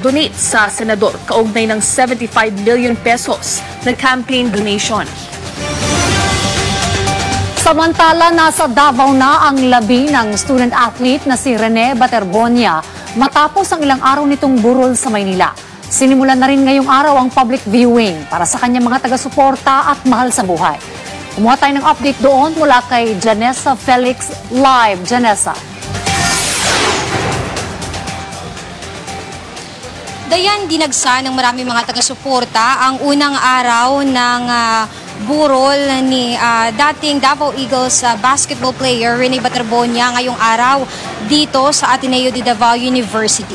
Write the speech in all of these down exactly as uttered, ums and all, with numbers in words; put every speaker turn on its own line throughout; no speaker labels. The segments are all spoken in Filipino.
mag-donate sa senador kaugnay ng seventy-five million pesos na campaign donation.
Samantala, nasa Davao na ang labi ng student athlete na si Rene Baterbonia matapos ang ilang araw nitong burol sa Maynila. Sinimulan na rin ngayong araw ang public viewing para sa kanyang mga taga-suporta at mahal sa buhay. Kumuha tayo ng update doon mula kay Janessa Felix live. Janessa.
Dayan, dinagsa ng maraming mga taga-suporta ang unang araw ng uh, burol ni uh, dating Davao Eagles uh, basketball player Rene Baterbonia ngayong araw dito sa Ateneo de Davao University.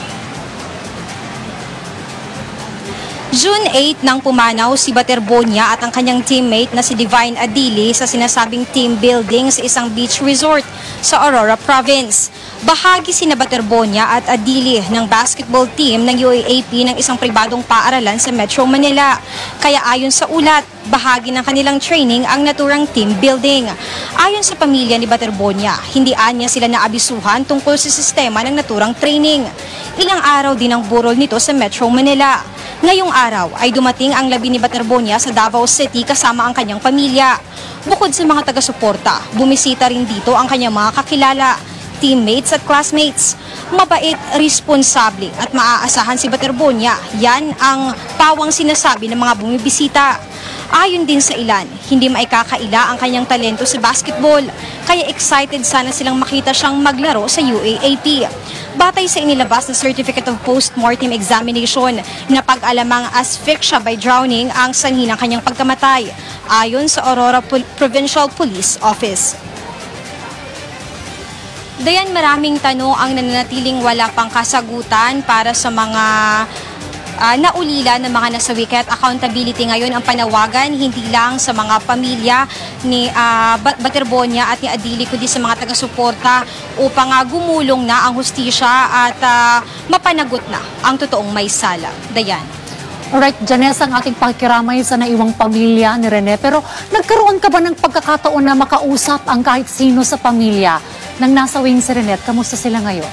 June eight nang pumanaw si Baterbonia at ang kanyang teammate na si Divine Adili sa sinasabing team building sa isang beach resort sa Aurora Province. Bahagi sina Baterbonia at Adili ng basketball team ng U A A P ng isang pribadong paaralan sa Metro Manila. Kaya ayon sa ulat, bahagi ng kanilang training ang naturang team building. Ayon sa pamilya ni Baterbonia, hindi anya sila naabisuhan tungkol sa sistema ng naturang training. Ilang araw din ang burol nito sa Metro Manila. Ngayong araw ay dumating ang labi ni Baterbonia sa Davao City kasama ang kanyang pamilya. Bukod sa mga taga-suporta, bumisita rin dito ang kanyang mga kakilala, teammates at classmates. Mabait, responsable at maaasahan si Baterbonia. Yan ang pawang sinasabi ng mga bumibisita. Ayon din sa ilan, hindi maikakaila ang kanyang talento sa basketball. Kaya excited sana silang makita siyang maglaro sa U A A P. Batay sa inilabas na Certificate of Post-Mortem Examination na pag-alamang asphyxia by drowning ang sanhi ng kanyang pagkamatay, ayon sa Aurora Pol- Provincial Police Office. Dayan, maraming tanong ang nananatiling wala pang kasagutan para sa mga uh, naulila ng mga nasawi. At accountability ngayon ang panawagan hindi lang sa mga pamilya ni uh, Baterbonia at ni Adili kundi sa mga taga-suporta upang uh, gumulong na ang hustisya at uh, mapanagot na ang totoong may sala. Dayan.
Alright, Janessa, ang ating pakikiramay sa naiwang pamilya ni Rene. Pero nagkaroon ka ba ng pagkakataon na makausap ang kahit sino sa pamilya nang nasawing si Rene? Kamusta sila ngayon?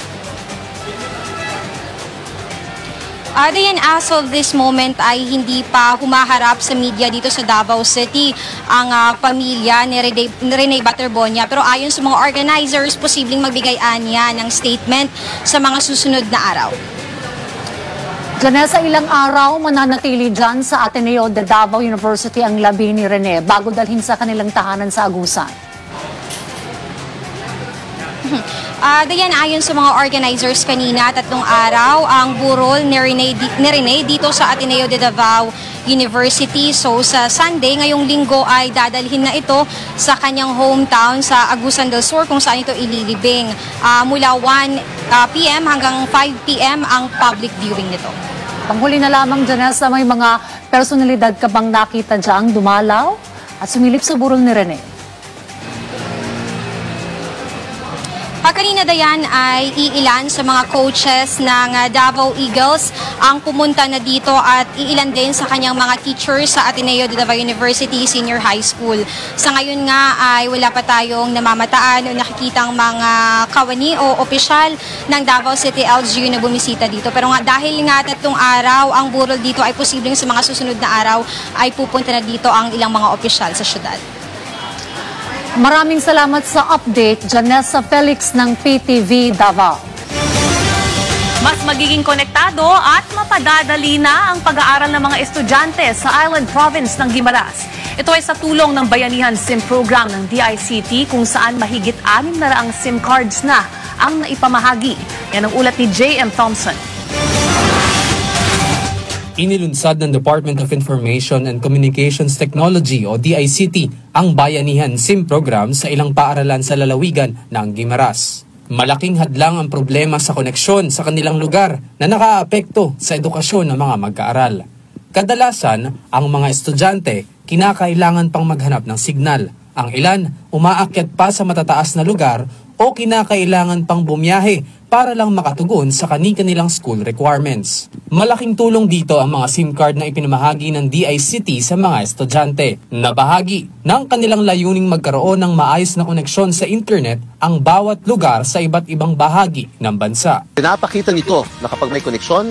Uh, Dayan, as of this moment ay hindi pa humaharap sa media dito sa Davao City ang uh, pamilya ni Rene, ni Rene Baterbonia. Pero ayon sa mga organizers, posibleng magbigay-anya ng statement sa mga susunod na araw.
Janessa, ilang araw mananatili dyan sa Ateneo de Davao University ang labi ni Rene bago dalhin sa kanilang tahanan sa Agusan?
Uh, Dayan, ayon sa mga organizers kanina, tatlong araw ang burol ni Rene, ni Rene dito sa Ateneo de Davao University. So sa Sunday, ngayong linggo ay dadalhin na ito sa kanyang hometown sa Agusan del Sur kung saan ito ililibing. Uh, mula one p m hanggang five p m ang public viewing nito.
Panghuli na lamang, Janessa, may mga personalidad ka bang nakita dyan dumalaw at sumilip sa burol ni Rene?
Kanina, Dayan, ay iilan sa mga coaches ng Davao Eagles ang pumunta na dito at iilan din sa kanyang mga teachers sa Ateneo de Davao University Senior High School. Sa ngayon nga ay wala pa tayong namamataan o nakikitang mga kawani o opisyal ng Davao City L G U na bumisita dito. Pero nga dahil nga tatlong araw ang burol dito ay posibleng sa mga susunod na araw ay pupunta na dito ang ilang mga opisyal sa syudad.
Maraming salamat sa update, Janessa Felix ng P T V Davao.
Mas magiging konektado at mapadadali na ang pag-aaral ng mga estudyante sa Island Province ng Guimaras. Ito ay sa tulong ng Bayanihan SIM program ng D I C T kung saan mahigit anim na raang SIM cards na ang naipamahagi. Yan ang ulat ni J M Thompson.
Inilunsad ng Department of Information and Communications Technology o D I C T ang Bayanihan SIM program sa ilang paaralan sa lalawigan ng Guimaras. Malaking hadlang ang problema sa koneksyon sa kanilang lugar na nakaapekto sa edukasyon ng mga mag-aaral. Kadalasan, ang mga estudyante kinakailangan pang maghanap ng signal. Ang ilan, umaakyat pa sa matataas na lugar o kinakailangan pang bumiyahe para lang makatugon sa kani-kanilang school requirements. Malaking tulong dito ang mga SIM card na ipinamahagi ng D I C T sa mga estudyante na bahagi ng kanilang layuning magkaroon ng maayos na koneksyon sa internet ang bawat lugar sa iba't ibang bahagi ng bansa.
Pinapakita nito na kapag may koneksyon,